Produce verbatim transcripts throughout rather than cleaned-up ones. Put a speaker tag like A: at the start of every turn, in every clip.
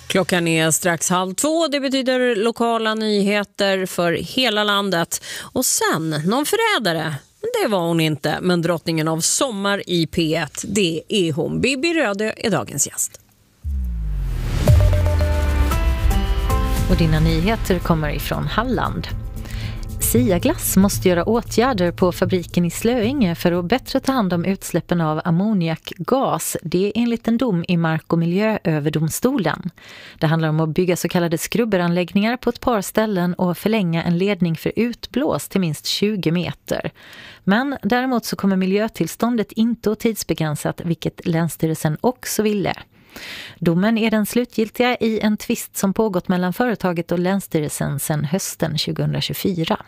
A: Klockan är strax halv två. Det betyder lokala nyheter för hela landet. Och sen, någon förrädare. Det var hon inte, men drottningen av sommar i P ett, det är hon. Bibi Röde är dagens gäst.
B: Och dina nyheter kommer ifrån Halland. Siaglass måste göra åtgärder på fabriken i Slöinge för att bättre ta hand om utsläppen av ammoniakgas. Det är enligt en dom i Mark- och miljööverdomstolen. Det handlar om att bygga så kallade skrubberanläggningar på ett par ställen och förlänga en ledning för utblås till minst tjugo meter. Men däremot så kommer miljötillståndet inte att tidsbegränsat, vilket Länsstyrelsen också ville. Domen är den slutgiltiga i en tvist som pågått mellan företaget och Länsstyrelsen sedan hösten tjugohundratjugofyra.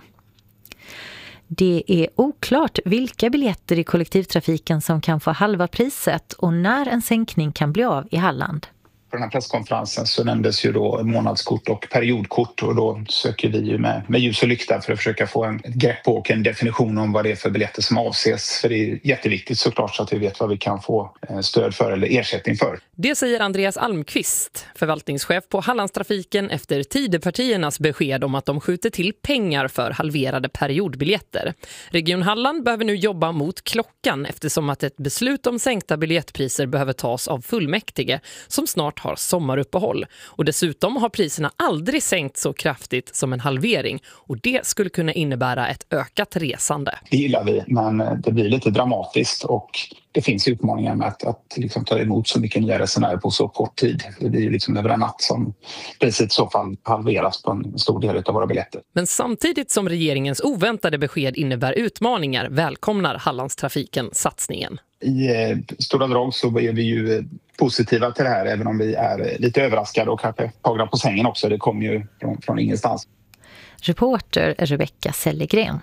B: Det är oklart vilka biljetter i kollektivtrafiken som kan få halva priset och när en sänkning kan bli av i Halland.
C: På den här presskonferensen så nämndes ju då månadskort och periodkort, och då söker vi ju med, med ljus och lykta för att försöka få en ett grepp på och en definition om vad det är för biljetter som avses. För det är jätteviktigt såklart så att vi vet vad vi kan få stöd för eller ersättning för.
D: Det säger Andreas Almqvist, förvaltningschef på Hallandstrafiken, efter Tidöpartiernas besked om att de skjuter till pengar för halverade periodbiljetter. Region Halland behöver nu jobba mot klockan eftersom att ett beslut om sänkta biljettpriser behöver tas av fullmäktige som snart har sommaruppehåll. Och dessutom har priserna aldrig sänkt så kraftigt som en halvering, och det skulle kunna innebära ett ökat resande.
C: Det gillar vi, men det blir lite dramatiskt och det finns utmaningar med att, att liksom ta emot så mycket nya resenärer på så kort tid. Det blir ju liksom över en natt som priset i så fall halveras på en stor del av våra biljetter.
D: Men samtidigt som regeringens oväntade besked innebär utmaningar välkomnar Hallandstrafiken satsningen.
C: I eh, stora drag så är vi ju eh, positiva till det här, även om vi är lite överraskade och kanske tagna på sängen också. Det kommer ju från, från ingenstans.
B: Reporter Rebecka Sellegren.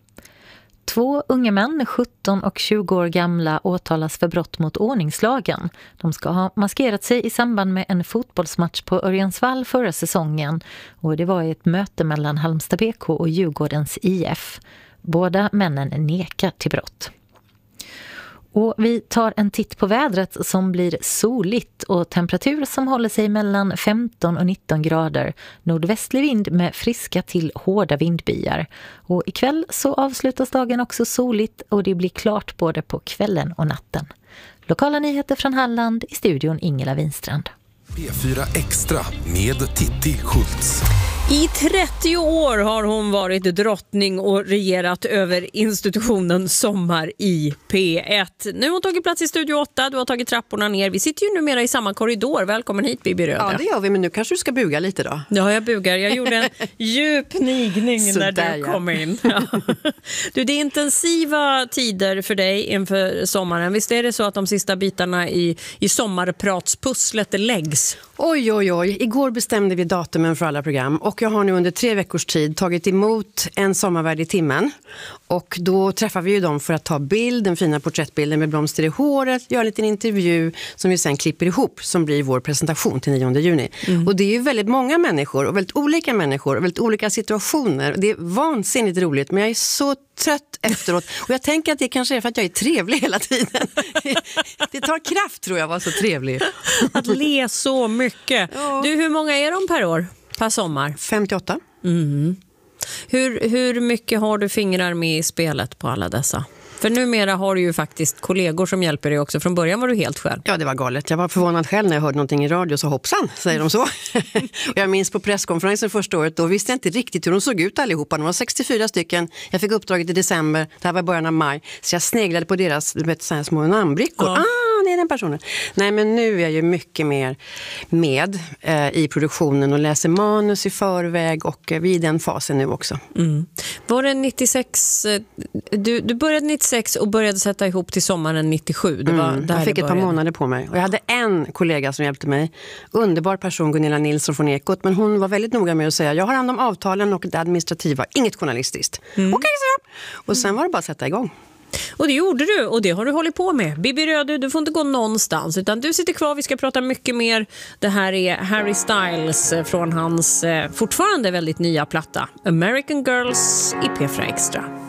B: Två unga män, sjutton och tjugo år gamla, åtalas för brott mot ordningslagen. De ska ha maskerat sig i samband med en fotbollsmatch på Örjansvall förra säsongen. Och det var ett möte mellan Halmstad B K och Djurgårdens I F. Båda männen nekar till brott. Och vi tar en titt på vädret som blir soligt och temperatur som håller sig mellan femton och nitton grader. Nordvästlig vind med friska till hårda vindbyar. Och ikväll så avslutas dagen också soligt och det blir klart både på kvällen och natten. Lokala nyheter från Halland, i studion Ingela Winstrand.
E: P fyra Extra med Titti Schultz.
A: I trettio år har hon varit drottning och regerat över institutionen Sommar i P ett. Nu har hon tagit plats i Studio åtta, du har tagit trapporna ner. Vi sitter ju numera i samma korridor. Välkommen hit, Bibi Röde.
F: Ja, det gör vi, men nu kanske du ska buga lite då.
A: Ja, jag bugar. Jag gjorde en djup nigning
F: Så
A: när
F: där,
A: du
F: ja.
A: kom in. Ja. Du, det är intensiva tider för dig inför sommaren. Visst är det så att de sista bitarna i, i sommarpratspusslet läggs?
F: Oj, oj, oj. Igår bestämde vi datumen för alla program och jag har nu under tre veckors tid tagit emot en sommarvärd i timmen. Och då träffar vi ju dem för att ta bild, den fina porträttbilden med blomster i håret, göra en liten intervju som vi sen klipper ihop som blir vår presentation till nionde juni. Mm. Och det är ju väldigt många människor och väldigt olika människor och väldigt olika situationer. Det är vansinnigt roligt, men jag är så trött efteråt. Och jag tänker att det kanske är för att jag är trevlig hela tiden. Det tar kraft, tror jag, att vara så trevlig.
A: Att le så mycket.
F: Ja.
A: Du, hur många är de per år? Per sommar?
F: femtioåtta.
A: Mm. Hur, hur mycket har du fingrar med i spelet på alla dessa? För numera har du ju faktiskt kollegor som hjälper dig också. Från början var du helt själv.
F: Ja, det var galet. Jag var förvånad själv när jag hörde någonting i radio, så hoppsan, säger de så. Och jag minns på presskonferensen första året, då visste jag inte riktigt hur de såg ut allihopa. De var sextiofyra stycken. Jag fick uppdraget i december, det här var början av maj. Så jag sneglade på deras, vet, så här små namnbrickor. Ja. Ah, det är den personen. Nej, men nu är jag ju mycket mer med eh, i produktionen och läser manus i förväg och eh, vi är i den fasen nu också.
A: Mm. Var det nittiosex, du, du började nittiosex och började sätta ihop till sommaren nittiosju. Det var
F: mm,
A: där
F: jag fick ett par månader på mig. Och jag hade en kollega som hjälpte mig. Underbar person, Gunilla Nilsson från Ekot. Men hon var väldigt noga med att säga, jag har hand om avtalen och det administrativa, inget journalistiskt. Mm. Okej, så jag. Och sen var det bara att sätta igång.
A: Och det gjorde du, och det har du hållit på med. Bibi Röde, du får inte gå någonstans, utan du sitter kvar, vi ska prata mycket mer. Det här är Harry Styles från hans eh, fortfarande väldigt nya platta American Girls i P fyra Extra.